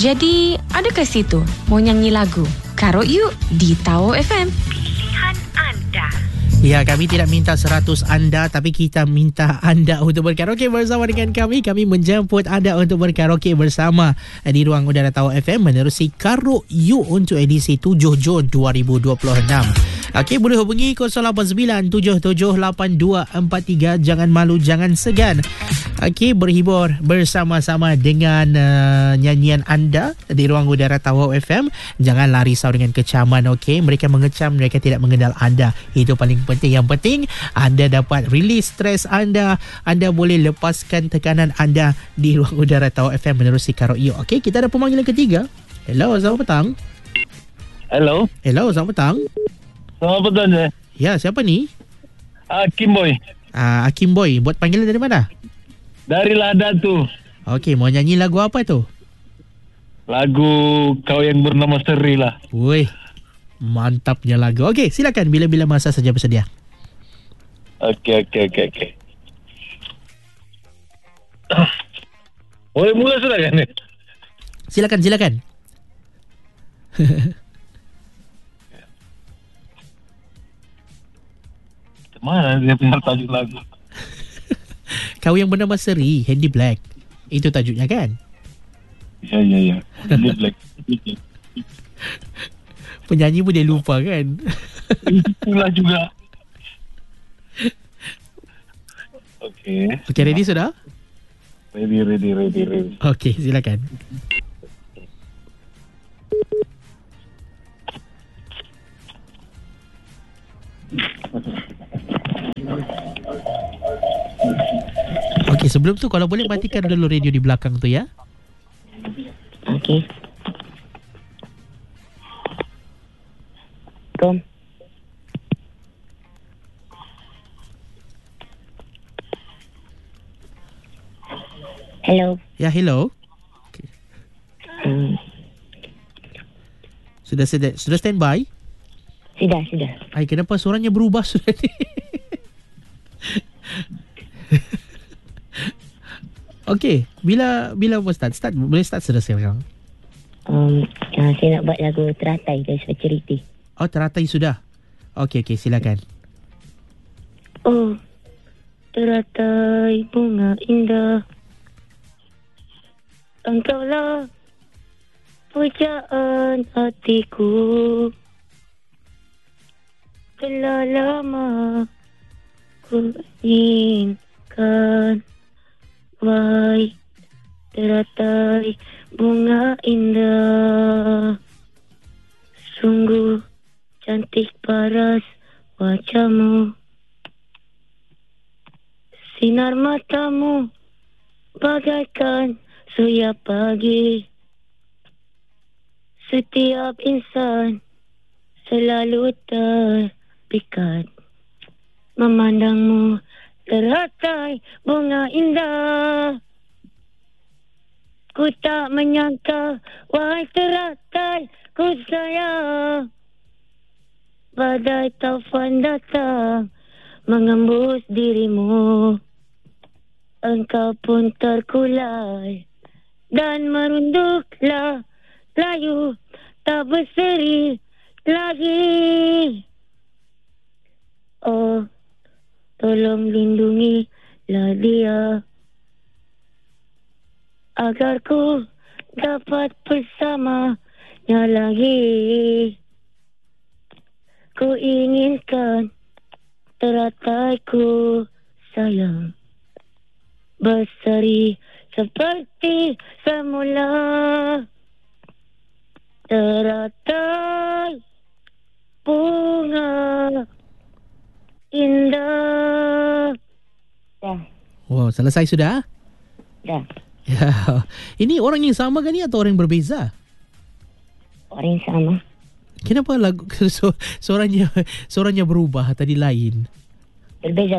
Jadi, adakah situ mau nyanyi lagu? Karut yuk di Tauh FM. Pilihan anda. Ya, kami tidak minta 100 anda, tapi kita minta anda untuk berkaraoke bersama dengan kami. Kami menjemput anda untuk berkaraoke bersama di ruang udara Tauh FM menerusi Karut You untuk edisi 7 Jun 2026. Okey, boleh hubungi 089778243. Jangan malu, jangan segan. Okey, berhibur bersama-sama dengan nyanyian anda di ruang udara Tauh FM. Janganlah risau dengan kecaman, okey? Mereka mengecam, mereka tidak mengenal anda. Itu paling penting. Yang penting anda dapat release stres anda. Anda boleh lepaskan tekanan anda di ruang udara Tauh FM menerusi Karut You. Okey, kita ada pemanggilan ketiga. Hello, selamat petang. Hello, selamat petang. selamat petang. Ya, siapa ni? Hakim Boy. Hakim Boy. Buat panggilan dari mana? Dari Lada tu. Okey, mau nyanyi lagu apa tu? Lagu Kau Yang Bernama Seri lah. Woi, mantapnya lagu. Okey, silakan bila-bila masa saja bersedia. Okey. Boleh mula sudah kan? Silakan. Mana dia punya tajuk lagu? Kau Yang Bernama Seri, Handy Black. Itu tajuknya kan? Ya. Handy Black. Penyanyi pun dia lupa kan? Itulah juga. Okey, ready sudah? Ready. Okey, silakan. Okey, sebelum tu kalau boleh matikan dulu radio di belakang tu ya. Okey. Kom. Hello. Ya, hello. Okay. Sudah standby? Sudah. Ay, kenapa suaranya berubah sudah ni? Okey, bila mau start? Boleh start sudah sekarang. Saya nak buat lagu Teratai dari Specurity. Oh, Teratai sudah. Okey, silakan. Oh, teratai bunga indah, engkaulah pujaan hatiku. Telah lama ku inginkan, wahai teratai bunga indah. Sungguh cantik paras wajahmu, sinar matamu bagaikan surya pagi. Setiap insan selalu terpikat memandangmu, teratai bunga indah. Ku tak menyangka, wahai teratai ku sayang, badai taufan datang mengembus dirimu. Engkau pun terkulai dan merunduklah, layu tak berseri lagi. Oh, tolong lindungilah dia, agar ku dapat bersamanya lagi. Ku inginkan terataiku sayang, berseri seperti semula. Teratai bunga indah. Dah. Wow, selesai sudah? Dah. Ya. Ini orang yang sama kan ni atau orang yang berbeza? Orang yang sama. Kenapa lagu suaranya berubah tadi lain? Berbeza.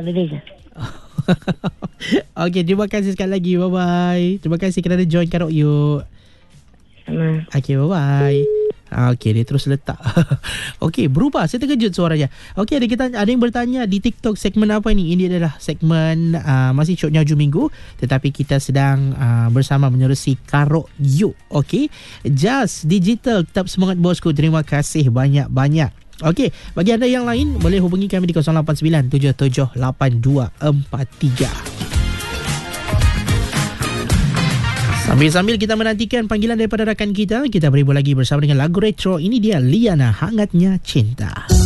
Okey, terima kasih sekali lagi. Bye-bye. Terima kasih kerana join Karut You. Sama. Okey, bye-bye. Okey, dia terus letak. Okey, berubah. Saya terkejut suaranya. Okey, ada yang bertanya di TikTok segmen apa ni? Ini adalah segmen masih Coknya Hujung Minggu, tetapi kita sedang bersama menerusi Karok You. Okey, Just Digital, tetap semangat bosku. Terima kasih banyak-banyak. Okey, bagi anda yang lain boleh hubungi kami di 089778243. Sambil-sambil kita menantikan panggilan daripada rakan kita, kita berhibur lagi bersama dengan lagu retro. Ini dia Liana, Hangatnya Cinta.